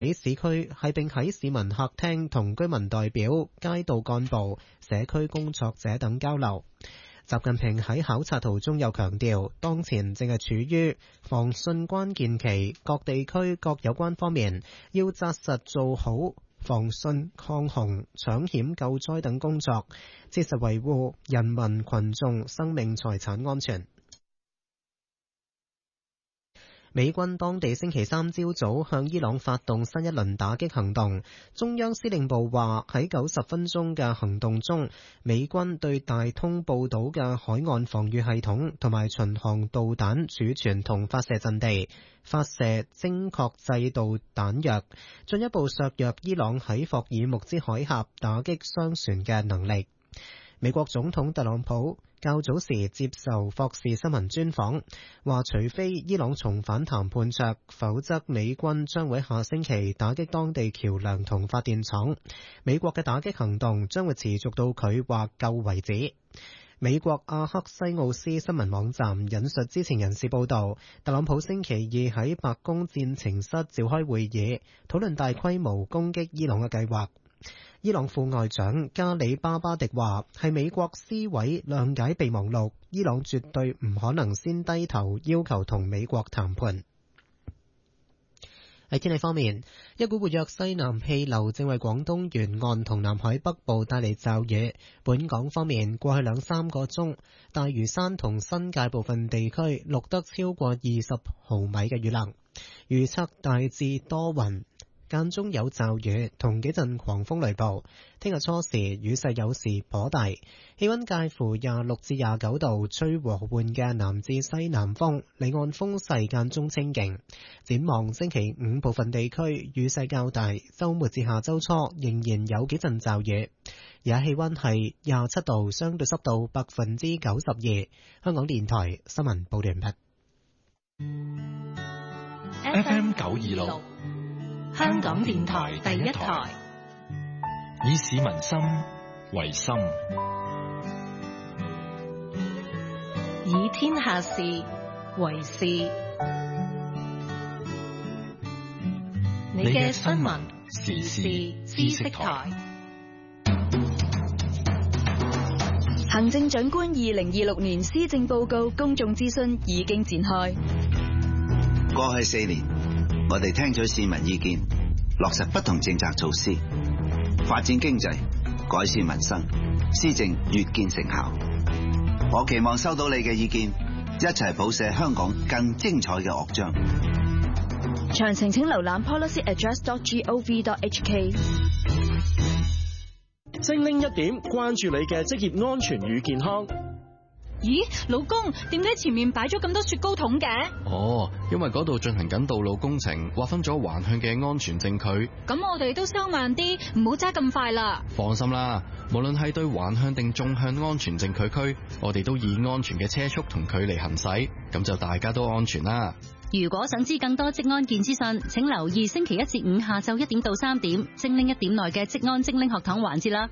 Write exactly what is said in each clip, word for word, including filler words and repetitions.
喺市區係並喺市民客廳同居民代表、街道幹部、社區工作者等交流。習近平喺考察途中又強調，當前正係處於防汛關鍵期，各地區各有關方面要紮實做好防汛、抗洪、搶險救災等工作，切實維護人民群眾生命財產安全。美軍當地星期三朝早向伊朗發動新一輪打擊行動。中央司令部話，喺九十分鐘嘅行動中，美軍對大通半島嘅海岸防禦系統同埋巡航導彈儲存同發射陣地發射精確制導彈藥，進一步削弱伊朗喺霍爾木茲海峽打擊商船嘅能力。美國總統特朗普較早時接受霍士新聞專訪，話除非伊朗重返談判桌，否則美軍將會下星期打擊當地橋樑同發電廠。美國嘅打擊行動將會持續到佢話夠為止。美國阿克西奧斯新聞網站引述知情人士報道，特朗普星期二喺白宮戰情室召開會議，討論大規模攻擊伊朗嘅計劃。伊朗副外長加里巴巴迪話，係美國撕毀諒解備忘錄，伊朗絕對唔可能先低頭要求同美國談判。喺天氣方面，一股活躍西南氣流正為廣東沿岸同南海北部帶嚟驟雨。本港方面，過去兩三個鐘，大嶼山同新界部分地區錄得超過二十毫米嘅雨量。預測大致多雲，間中有驟雨同幾陣狂風雷暴。聽日初時雨勢有時頗大，氣溫介乎廿六至廿九度，吹和緩嘅南至西南風，離岸風勢間中清勁。展望星期五部分地區雨勢較大，周末至下周初仍然有幾陣驟雨。而家氣溫係廿七度，相對濕度百分之九十二。香港電台新聞報道完畢。 F M 九二六。香港電台第一台，以市民心為心，以天下事為事。你嘅新聞時事知識台。 行政長官二零二六年施政報告公眾諮詢已經展開。 過去四年，我哋聽取市民意見，落實不同政策措施，發展經濟，改善民生，施政越見成效。我期望收到你嘅意見，一齊譜寫香港更精彩嘅樂章。 詳情請瀏覽 policy address dot gov dot h k。 精靈一點，關注你嘅職業安全與健康。 咦，老公，點解前面擺咗咁多雪糕筒嘅？ 哦，因為嗰度進行緊道路工程，劃分咗橫向嘅安全證區。 咁我哋都收慢啲，唔好揸咁快啦。 放心啦，無論係對橫向定縱向安全證區區，我哋都以安全嘅車速同距離行駛，咁就大家都安全啦。 如果想知更多職安健資訊，請留意星期一至五下晝一點到三點，精靈一點內嘅職安精靈學堂環節啦。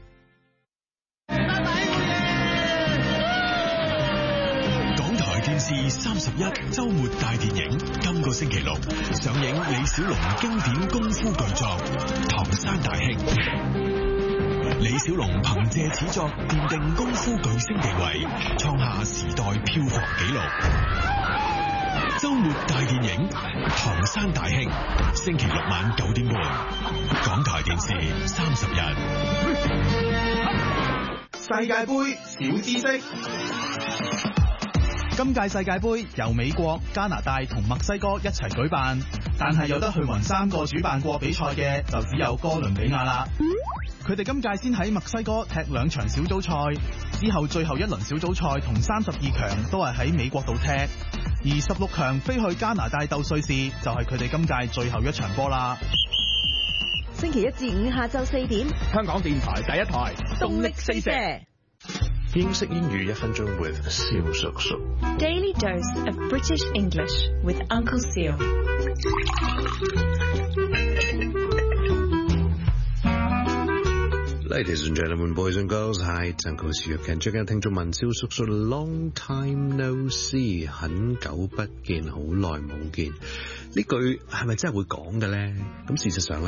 港台電視三十一周末大電影，今個星期六上映李小龍經典功夫巨作《唐山大兄》。李小龍憑借此作奠定功夫巨星地位，創下時代票房紀錄。周末大電影《唐山大兄》，星期六晚九點半，港台電視三十一。 世界盃小知識。今屆世界盃由美國、加拿大同墨西哥一齊舉辦，但係有得去勻三個主辦過比賽嘅就只有哥倫比亞啦。佢哋今屆先喺墨西哥踢兩場小組賽，之後最後一輪小組賽同三十二強都係喺美國度踢，而十六強飛去加拿大鬥瑞士就係佢哋今屆最後一場波啦。 星期一至五下晝四點， 香港電台第一台動力四射。 英式英語一分鐘 with 蕭叔叔。 Daily dose of British English with Uncle Seal。 Ladies and gentlemen, boys and girls, hi, Uncle Seal。 最近聽眾問蕭叔叔 Long time no see， 很久不見，好耐冇見，呢句係咪真係會講嘅咧？咁事實上咧